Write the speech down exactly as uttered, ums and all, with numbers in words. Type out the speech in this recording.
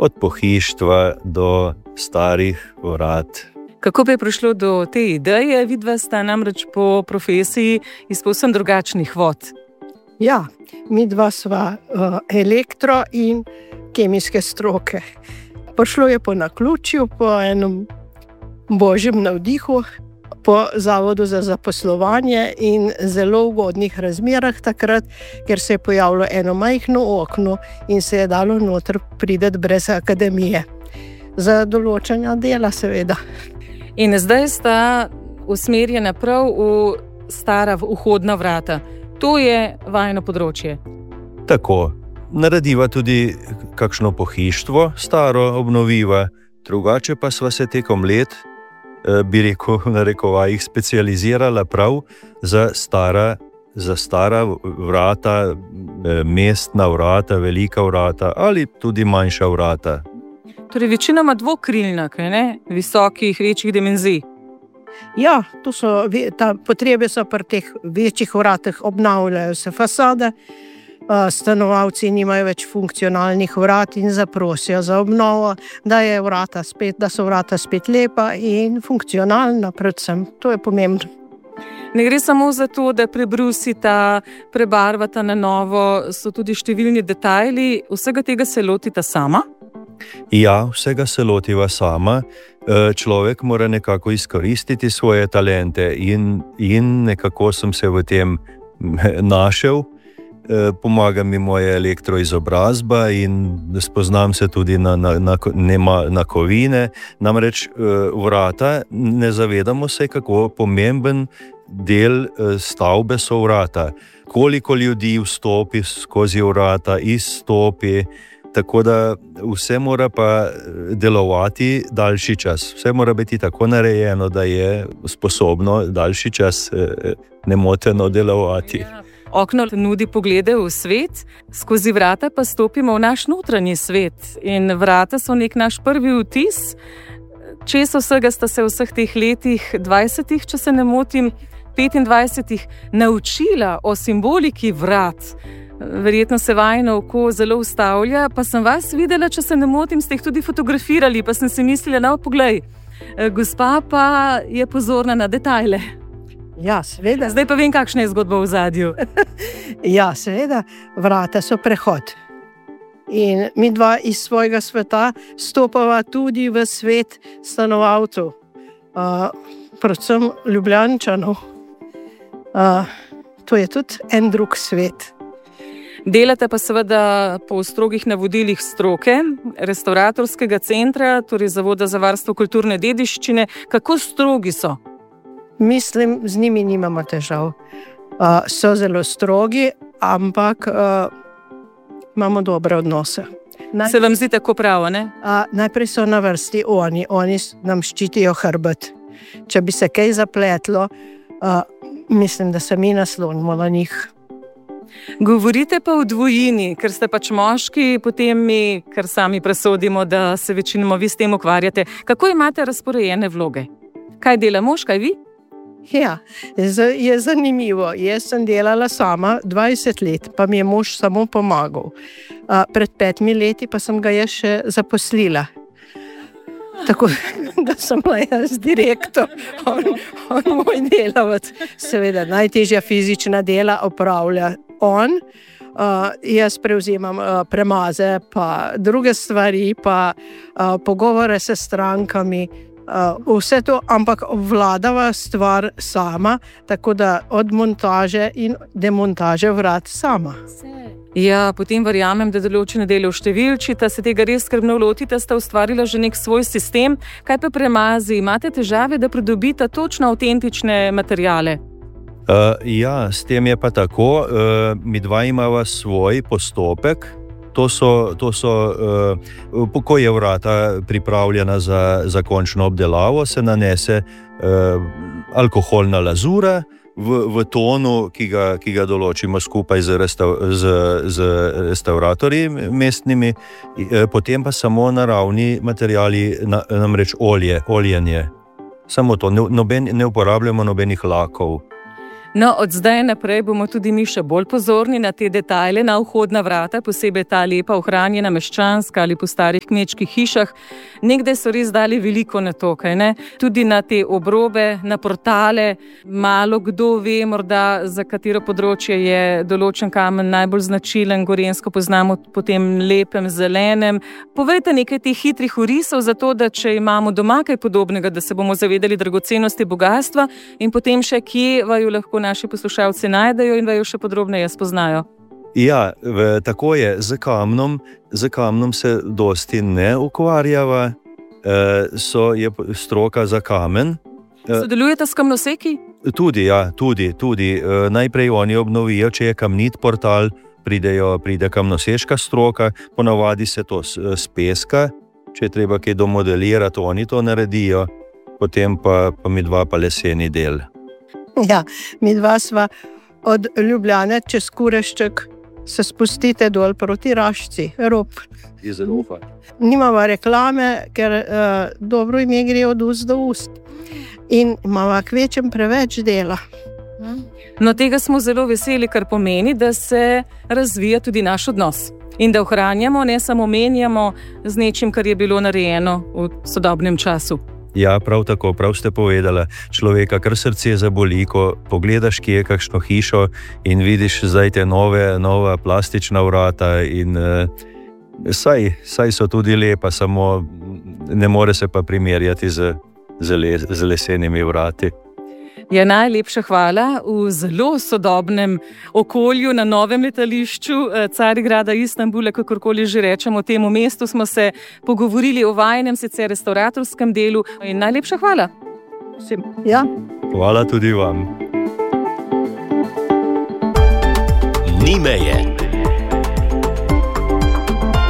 od pohištva do starih vrat. Kako pa je prišlo do te ideje? Vidva sta namreč po profesiji iz povsem drugačnih vod. Ja, mi dva sva uh, elektro in kemijske stroke. Prišlo je po naključju, po enem božjem navdihu, po Zavodu za zaposlovanje in zelo ugodnih razmerah takrat, ker se je pojavilo eno majhno okno in se je dalo noter priti brez akademije. Za določanja dela, seveda. In zdaj sta usmerjena prav v stara vhodna vrata. To je vajino področje. Tako, narediva tudi kakšno pohištvo, staro obnoviva, drugače pa sva se tekom let, bi rekel, narekovajih, specializirala prav za stara, za stara vrata, mestna vrata, velika vrata ali tudi manjša vrata. Torej, večinoma dvokrilna, kaj ne? Visokih, večjih dimenzij. Ja, to so, ta potrebe so pri teh večjih vratih, obnavljajo se fasade, stanovalci nimajo več funkcionalnih vrat in zaprosijo za obnovo, da je vrata spet, da so vrata spet lepa in funkcionalna predvsem. To je pomembno. Ne gre samo za to, da prebrusita, prebarvata na novo, so tudi številni detajli, vsega tega se lotita sama? Ja, vsega se lotiva sama. Človek mora nekako izkoristiti svoje talente in, in nekako sem se v tem našel. Pomaga mi moja elektroizobrazba in spoznam se tudi na, na, na, na kovine. Namreč vrata, ne zavedamo se, kako pomemben del stavbe so vrata. Koliko ljudi vstopi skozi vrata, izstopi. Tako da vse mora pa delovati daljši čas. Vse mora biti tako narejeno, da je sposobno daljši čas nemoteno delovati. Okno nudi poglede v svet, skozi vrata pa stopimo v naš notranji svet. In vrata so nek naš prvi vtis. Česa vsega sta se v vseh teh letih, dvajsetih, če se ne motim, petindvajsetih, naučila o simboliki vrat. Verjetno se vajino oko zelo ustavlja, pa sem vas videla, če se ne motim, ste jih tudi fotografirali, pa sem si mislila, no, poglej, gospa pa je pozorna na detajle. Ja, seveda. Zdaj pa vem, kakšna je zgodba v ozadju. Ja, seveda, vrata so prehod. In mi dva iz svojega sveta stopava tudi v svet stanovalcev, uh, predvsem Ljubljančanov. Uh, to je tudi en drug svet. Delate pa seveda po strogih navodilih stroke, restauratorskega centra, torej Zavoda za varstvo kulturne dediščine. Kako strogi so? Mislim, z njimi nimamo težav. Uh, so zelo strogi, ampak uh, imamo dobre odnose. Naj... Se vam zdi tako prav, ne? Uh, najprej so na vrsti oni, oni nam ščitijo hrbet. Če bi se kaj zapletlo, uh, mislim, da se mi naslonimo na njih. Govorite pa v dvojini, ker ste pač moški, potem mi, ker sami presodimo, da se večinoma vi s tem ukvarjate. Kako imate razporejene vloge? Kaj dela mož, kaj vi? Ja, je zanimivo. Jaz sem delala sama dvajset let, pa mi je mož samo pomagal. Pred petimi leti pa sem ga jaz še zaposlila. Tako da sem bila jaz direktor, on, on moj delavec. Seveda, najtežja fizična dela opravlja on, uh, jaz prevzemam uh, premaze, pa druge stvari, pa uh, pogovore s strankami, uh, vse to, ampak obvladava stvar sama, tako da od montaže in demontaže vrat sama. Ja, potem verjamem, da določene dele vštevilčita, se tega res skrbno lotita, sta ustvarila že nek svoj sistem. Kaj pa premazi? Imate težave, da pridobita točno avtentične materiale? Uh, ja, s tem je pa tako. Uh, mi dva imava svoj postopek. To so, to so uh, ko je vrata pripravljena za, za končno obdelavo, se nanese uh, alkoholna lazura, V, v tonu, ki ga, ki ga določimo skupaj z, restav, z, z restauratorji mestnimi, potem pa samo naravni materiali, na, namreč olje, oljenje. Samo to, ne, noben, ne uporabljamo nobenih lakov. No, od zdaj naprej bomo tudi mi še bolj pozorni na te detajle, na vhodna vrata, posebej ta lepa ohranjena meščanska ali po starih kmečkih hišah. Nekdaj so res dali veliko na to, kaj ne? Tudi na te obrobe, na portale. Malo kdo ve, morda za katero področje je določen kamen najbolj značilen, Gorenjsko poznamo po tem lepem zelenem. Povejte nekaj teh hitrih orisov, zato da če imamo doma kaj podobnega, da se bomo zavedali dragocenosti bogastva in potem še kje vaju lahko naši poslušalci najdejo in vaju še podrobneje spoznajo. Ja, v, tako je. Z kamnom, z kamnom se dosti ne ukvarjava, e, so, je stroka za kamen. E, Sodelujete s kamnoseki? Tudi, ja, tudi, tudi. E, najprej oni obnovijo, če je kamnit portal, pridejo, pride kamnoseška stroka, ponavadi se to s, s peska, če je treba kaj domodelirati, oni to naredijo, potem pa, pa mi dva pa leseni del. Ja, mi dva sva od Ljubljane čez Kurešček se spustite dol proti Rašci, rob. Nimava reklame, ker uh, dobro ime gre od ust do ust. In imava kvečem preveč dela. No, tega smo zelo veseli, kar pomeni, da se razvija tudi naš odnos. In da ohranjamo, ne samo menjamo z nečim, kar je bilo narejeno v sodobnem času. Ja, prav tako, prav ste povedala. Človeka kar srce zaboli, ko pogledaš, kje je kakšno hišo in vidiš zdaj te nove, nova plastična vrata in uh, saj, saj so tudi lepa, samo ne more se pa primerjati z, z, les, z lesenimi vrati. Ja, najlepša hvala. V zelo sodobnem okolju na novem letališču Carigrada, Istanbula, kakorkoli že rečemo temu mestu, smo se pogovorili o vajinem, sicer restauratorskem delu. In najlepša hvala. Ja. Hvala tudi vam. Ni meje.